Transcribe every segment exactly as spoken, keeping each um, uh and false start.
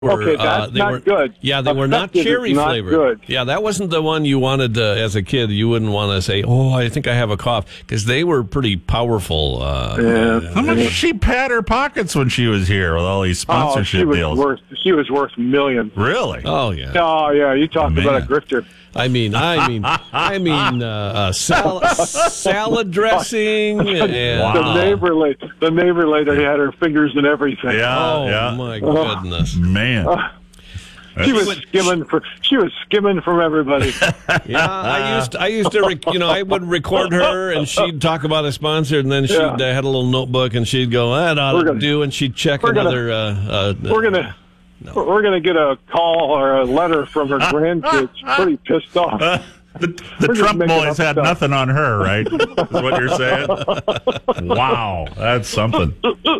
Were, okay, that's uh, they not were, good. Yeah, they were not Effective is cherry not flavored. good. Yeah, that wasn't the one you wanted to, as a kid. You wouldn't want to say, "Oh, I think I have a cough," because they were pretty powerful. Uh, Yeah. How much did she pat her pockets when she was here with all these Oh, sponsorship she was deals? worth. She was worth millions. Really? Oh yeah. Oh yeah, you talk Man. about a grifter. I mean, I mean, I mean, uh, uh, sal- salad dressing. And, Wow. The neighbor lady, the neighbor lady had her fingers in everything. Yeah, Oh yeah. my goodness. Man. She was skimming for. She was skimming from everybody. Yeah, I used I used to rec- you know I would record her and she'd talk about a sponsor and then she'd Yeah. uh, had a little notebook and she'd go that ought We're to gonna- do and she'd check we're gonna- another. uh, uh, We're gonna. We're gonna get a call or a letter from her grandkids. Pretty pissed off. Uh, the the We're just Trump making boys up had stuff. nothing on her, right? Is what you're saying? Wow, that's something.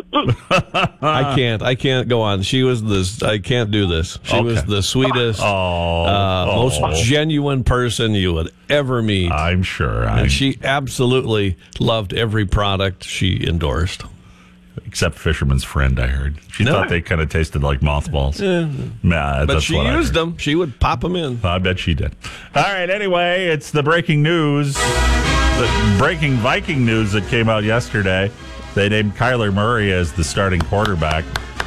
I can't I can't go on. She was this. I can't do this. She was Okay. the sweetest, Oh, uh, oh. most genuine person you would ever meet. I'm sure. I'm, And she absolutely loved every product she endorsed. except Fisherman's Friend, I heard. She No. thought they kind of tasted like mothballs. Nah, But that's she what I used heard. them. She would pop them in. I bet she did. All right, anyway, it's the breaking news. The breaking Viking news that came out yesterday. They named Kyler Murray as the starting quarterback.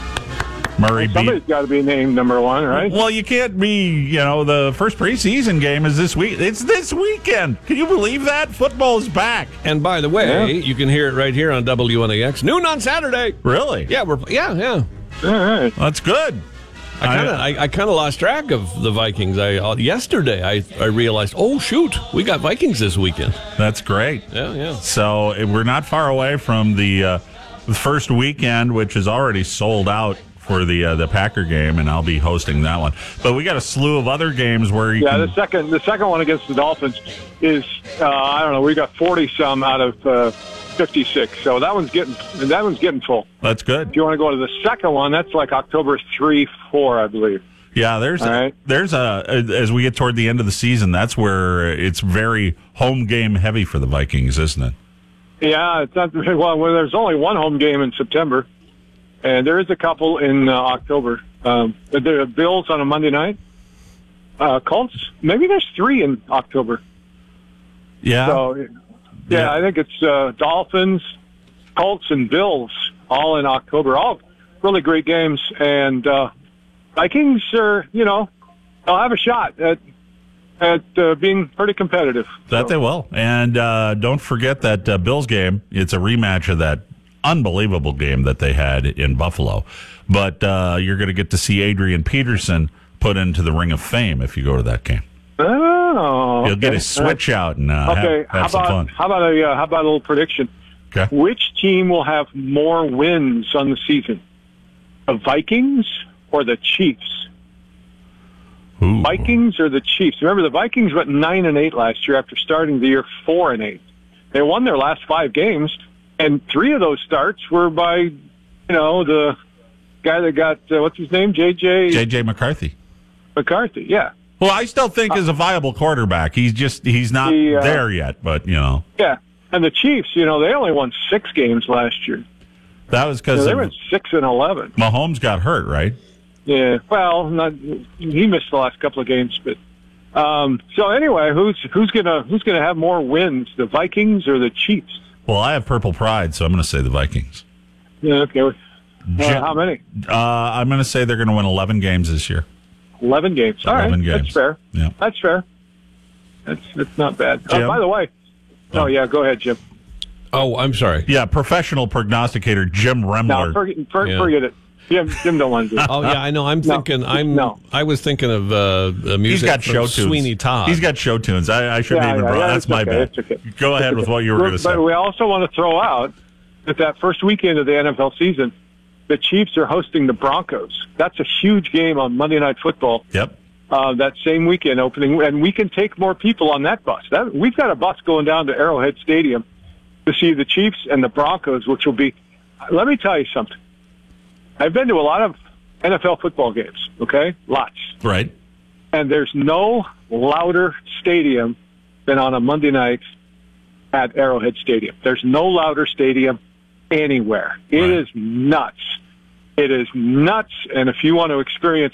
Murray Somebody's beat... got to be named number one, right? Well, you can't be, you know, the first preseason game is this week. It's this weekend. Can you believe that? Football's back. And by the way, Yeah. you can hear it right here on W N A X noon on Saturday. Really? Yeah, we're yeah yeah. All right. That's good. I kind of I, I kind of lost track of the Vikings. I uh, yesterday I, I realized, oh shoot, we got Vikings this weekend. That's great. Yeah, yeah. So eh, we're not far away from the, uh, the first weekend, which is already sold out for the uh, the Packer game, and I'll be hosting that one. But we got a slew of other games where you Yeah, can... the second the second one against the Dolphins is uh, I don't know. We got forty some out of uh, fifty-six, so that one's getting that one's getting full. That's good. If you want to go to the second one, that's like October three, four, I believe. Yeah, there's All a, right. there's a as we get toward the end of the season, that's where it's very home game heavy for the Vikings, isn't it? Yeah, it's not well. well there's only one home game in September, and there is a couple in uh, October. Um, the Bills on a Monday night. Uh, Colts. Maybe there's three in October. Yeah. So, yeah, Yeah. I think it's uh, Dolphins, Colts, and Bills all in October. All really great games, and uh, Vikings are, you know, they'll have a shot at at uh, being pretty competitive. That So, they will. And uh, don't forget that uh, Bills game. It's a rematch of that unbelievable game that they had in Buffalo. But uh, you're going to get to see Adrian Peterson put into the Ring of Fame if you go to that game. oh, You'll get okay. his switch out and uh, Okay, have, how have some about fun. how about a uh, how about a little prediction? Okay. Which team will have more wins on the season? The Vikings or the Chiefs? Ooh. Vikings or the Chiefs? Remember, the Vikings went nine and eight last year after starting the year four and eight. They won their last five games, and three of those starts were by, you know, the guy that got uh, what's his name, J J J J McCarthy. McCarthy. Yeah, Well, I still think is a viable quarterback. He's just he's not The, uh, there yet, but you know yeah. And the Chiefs, you know, they only won six games last year. that was So because they went six and eleven. Mahomes got hurt, right? Yeah, well, not, he missed the last couple of games, but um, so anyway, who's who's gonna who's gonna have more wins, the Vikings or the Chiefs? Well, I have purple pride, so I'm going to say the Vikings. Yeah, okay. Uh, Jim- how many? Uh, I'm going to say they're going to win eleven games this year. Eleven games. All right, eleven games. that's fair. Yeah. That's fair. That's that's not bad. Uh, Jim? by the way, oh yeah, go ahead, Jim. Oh, I'm sorry. Yeah, professional prognosticator Jim No, Remler. forget, for, Yeah. forget it. Jim, Jim don't want to do it. Oh yeah, I know. I'm No. thinking. I'm. No. I was thinking of uh, the music He's got from show tunes. Sweeney Todd. He's got show tunes. I, I shouldn't Yeah, even. yeah, brought, yeah, that's it's my okay, bad. it's okay. Go ahead with what you were going to say. But we also want to throw out that that first weekend of the N F L season, the Chiefs are hosting the Broncos. That's a huge game on Monday Night Football. Yep. Uh, that same weekend opening, and we can take more people on that bus. That, we've got a bus going down to Arrowhead Stadium to see the Chiefs and the Broncos, which will be. Let me tell you something. I've been to a lot of N F L football games. Okay, lots. Right. And there's no louder stadium than on a Monday night at Arrowhead Stadium. There's no louder stadium anywhere. It Right. is nuts. It is nuts, and if you want to experience